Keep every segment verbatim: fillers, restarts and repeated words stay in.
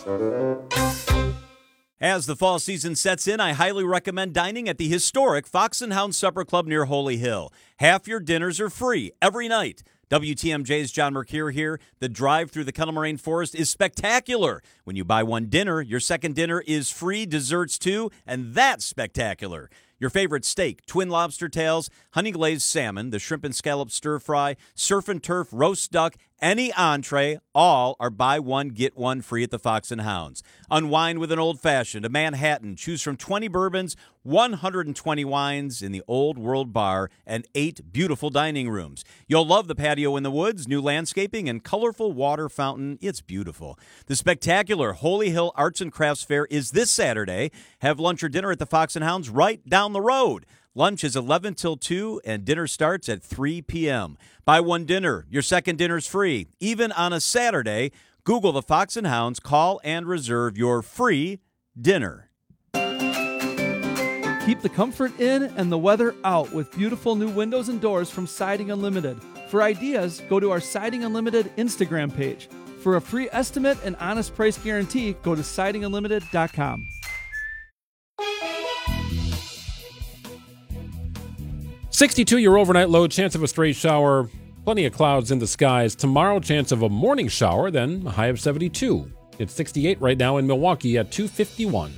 As the fall season sets in, I highly recommend dining at the historic Fox and Hound Supper Club near Holy Hill. Half your dinners are free every night. W T M J's John Mercure here. The drive through the Kettle Moraine Forest is spectacular. When you buy one dinner, your second dinner is free desserts too, and that's spectacular. Your favorite steak, twin lobster tails, honey glazed salmon, the shrimp and scallop stir fry, surf and turf roast duck, any entree, all are buy one, get one free at the Fox and Hounds. Unwind with an old-fashioned, a Manhattan. Choose from twenty bourbons, one hundred twenty wines in the Old World Bar, and eight beautiful dining rooms. You'll love the patio in the woods, new landscaping, and colorful water fountain. It's beautiful. The spectacular Holy Hill Arts and Crafts Fair is this Saturday. Have lunch or dinner at the Fox and Hounds right down the road. Lunch is eleven till two, and dinner starts at three p.m. Buy one dinner. Your second dinner's free. Even on a Saturday, Google the Fox and Hounds, call and reserve your free dinner. Keep the comfort in and the weather out with beautiful new windows and doors from Siding Unlimited. For ideas, go to our Siding Unlimited Instagram page. For a free estimate and honest price guarantee, go to siding unlimited dot com. sixty-two your overnight low, chance of a stray shower, plenty of clouds in the skies. Tomorrow, chance of a morning shower, then a high of seventy-two. It's sixty-eight right now in Milwaukee at two fifty-one.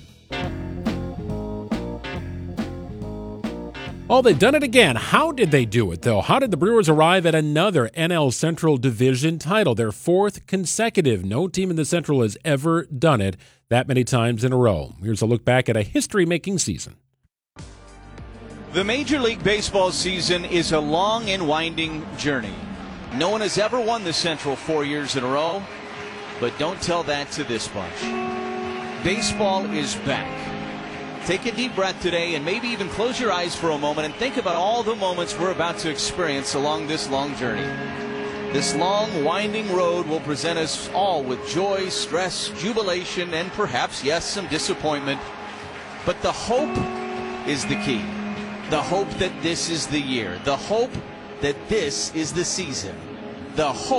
Oh, they've done it again. How did they do it, though? How did the Brewers arrive at another N L Central Division title? Their fourth consecutive. No team in the Central has ever done it that many times in a row. Here's a look back at a history-making season. The Major League Baseball season is a long and winding journey. No one has ever won the Central four years in a row, but don't tell that to this bunch. Baseball is back. Take a deep breath today and maybe even close your eyes for a moment and think about all the moments we're about to experience along this long journey. This long, winding road will present us all with joy, stress, jubilation, and perhaps, yes, some disappointment. But the hope is the key. The hope that this is the year. The hope that this is the season. The hope